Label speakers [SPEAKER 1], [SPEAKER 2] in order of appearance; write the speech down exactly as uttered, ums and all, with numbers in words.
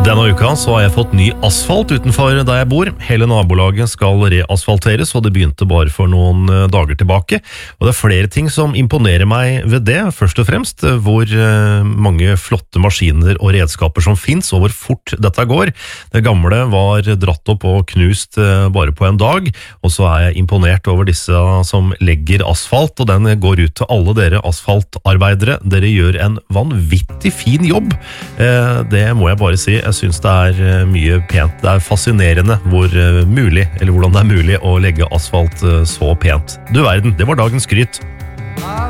[SPEAKER 1] Denne uka så har jeg fått ny asfalt utenfor der jeg bor. Hele nabolaget skal reasfalteres, og det begynte bare for noen dager tilbake. Og det er flere ting som imponerer meg ved det. Først og fremst hvor mange flotte maskiner og redskaper som finnes, og hvor fort dette går. Det gamle var dratt opp og knust bare på en dag, og så er jeg imponert over disse som legger asfalt, og den går ut til alle dere asfaltarbeidere. Dere gjør en vanvittig fin jobb. Det må jeg bare si. Jeg synes det er mye pent. Det er fascinerende hvor mulig, eller hvordan det er mulig å legge asfalt så pent. Du verden, det var dagens skryt.